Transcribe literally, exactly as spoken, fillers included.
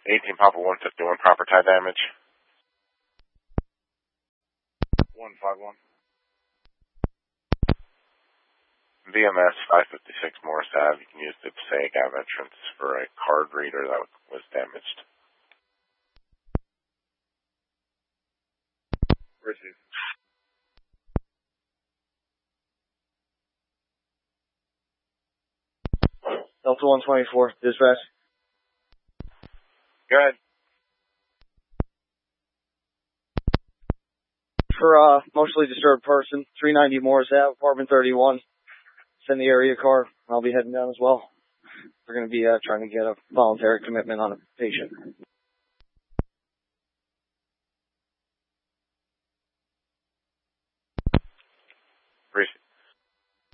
eighteen Papa one fifty-one, proper tie damage. one five one. V M S five fifty-six Morris Ave. You can use the Passaic Ave entrance for a card reader that was damaged. Receive. Delta one twenty-four, dispatch. Go ahead. For a uh, emotionally disturbed person, three ninety Morris Ave, apartment thirty-one. Send the area car. I'll be heading down as well. We're going to be uh, trying to get a voluntary commitment on a patient.